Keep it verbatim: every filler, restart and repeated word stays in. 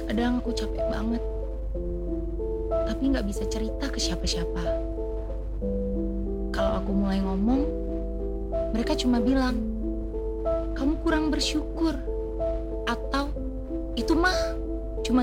Kadang aku capek banget, tapi nggak bisa cerita ke siapa-siapa. Kalau aku mulai ngomong, mereka cuma bilang, kamu kurang bersyukur. Atau, itu mah